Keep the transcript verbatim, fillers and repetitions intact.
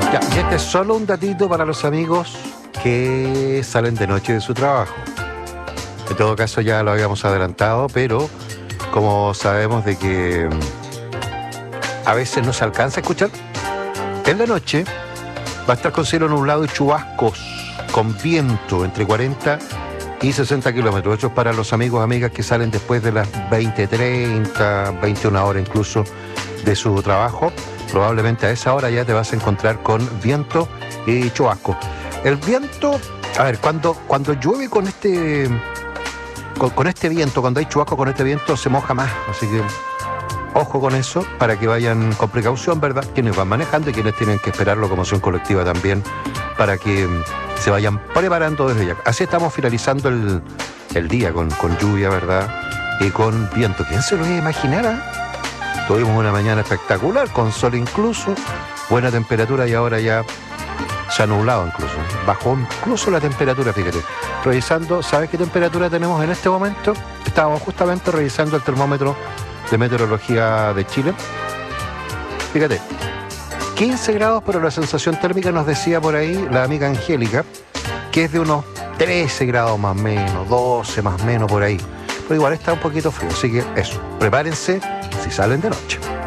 Ya, y este es solo un datito para los amigos que salen de noche de su trabajo. En todo caso ya lo habíamos adelantado, pero como sabemos de que a veces no se alcanza a escuchar, en la noche va a estar con cielo nublado y chubascos, con viento entre cuarenta y sesenta kilómetros. Esto es para los amigos, amigas que salen después de las veinte, treinta, veintiuna horas incluso de su trabajo. Probablemente a esa hora ya te vas a encontrar con viento y chubasco. El viento, a ver, cuando, cuando llueve con este, con, con este viento, cuando hay chubasco con este viento, se moja más. Así que ojo con eso, para que vayan con precaución, ¿verdad? Quienes van manejando y quienes tienen que esperar locomoción colectiva también, para que se vayan preparando desde ya. Así estamos finalizando el, el día con, con lluvia, ¿verdad? Y con viento. ¿Quién se lo iba a imaginar? ¿Eh? Tuvimos una mañana espectacular, con sol incluso, buena temperatura y ahora ya se ha nublado incluso. Bajó incluso la temperatura, fíjate. Revisando, ¿sabes qué temperatura tenemos en este momento? Estábamos justamente revisando el termómetro de Meteorología de Chile. Fíjate, quince grados, pero la sensación térmica nos decía por ahí la amiga Angélica que es de unos trece grados más o menos, doce más o menos por ahí. Pero igual está un poquito frío, así que eso, prepárense si salen de noche.